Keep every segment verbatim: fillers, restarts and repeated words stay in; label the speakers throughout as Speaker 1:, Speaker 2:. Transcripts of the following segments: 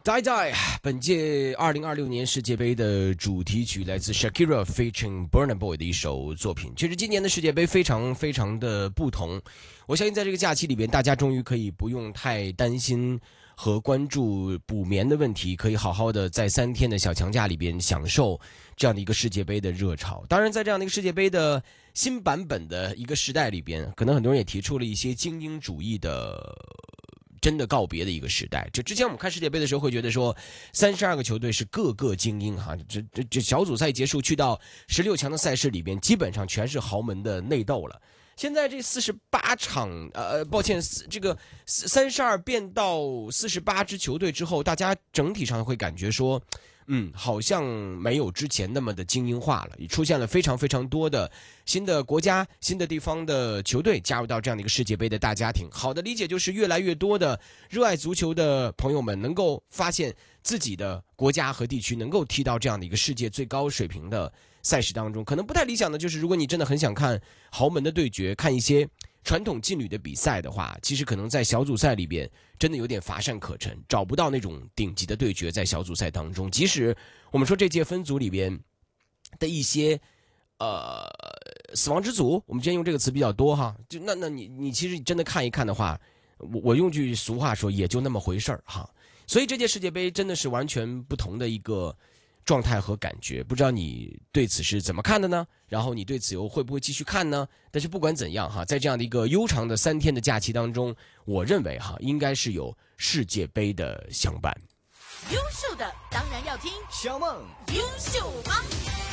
Speaker 1: Die Die， 本届二零二六年世界杯的主题曲来自 Shakira featuring Burna Boy 的一首作品。其实今年的世界杯非常非常的不同，我相信在这个假期里边，大家终于可以不用太担心和关注补眠的问题，可以好好的在三天的小长假里边享受这样的一个世界杯的热潮。当然，在这样的一个世界杯的新版本的一个时代里边，可能很多人也提出了一些精英主义的真的告别的一个时代。就之前我们看世界杯的时候会觉得说三十二个球队是各个精英哈，这这这小组赛结束去到十六强的赛事里边，基本上全是豪门的内斗了。现在这四十八场呃抱歉这个三十二变到四十八支球队之后，大家整体上会感觉说嗯，好像没有之前那么的精英化了，也出现了非常非常多的新的国家、新的地方的球队加入到这样的一个世界杯的大家庭。好的理解就是越来越多的热爱足球的朋友们能够发现自己的国家和地区能够踢到这样的一个世界最高水平的赛事当中。可能不太理想的就是，如果你真的很想看豪门的对决，看一些传统劲旅的比赛的话，其实可能在小组赛里边真的有点乏善可陈，找不到那种顶级的对决在小组赛当中。即使我们说这届分组里边的一些呃死亡之组，我们今天用这个词比较多哈，就那那你你其实真的看一看的话，我我用句俗话说，也就那么回事儿哈。所以这届世界杯真的是完全不同的一个状态和感觉，不知道你对此是怎么看的呢？然后你对此又会不会继续看呢？但是不管怎样哈，在这样的一个悠长的三天的假期当中，我认为哈，应该是有世界杯的相伴。
Speaker 2: 优秀的当然要听
Speaker 3: 小梦
Speaker 2: 优秀帮，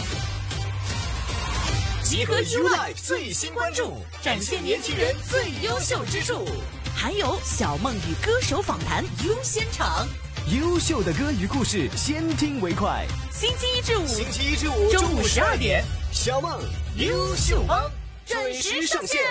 Speaker 3: 集合 U Life 最新关注，展现年轻人最优秀之处，
Speaker 2: 还有小梦与歌手访谈优先场。
Speaker 3: 优秀的歌与故事，先听为快。
Speaker 2: 星期一至五，
Speaker 3: 星期一至五中午十二点，小梦优秀帮准时上线。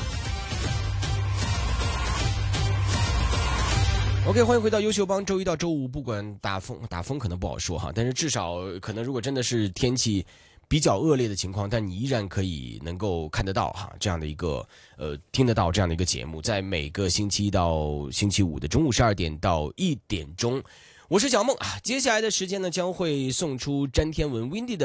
Speaker 1: OK， 欢迎回到优秀帮，周一到周五，不管打风打风可能不好说哈，但是至少可能如果真的是天气比较恶劣的情况，但你依然可以能够看得到哈，这样的一个呃听得到这样的一个节目，在每个星期一到星期五的中午十二点到一点钟，我是小梦啊。接下来的时间呢，将会送出詹天文 Windy 的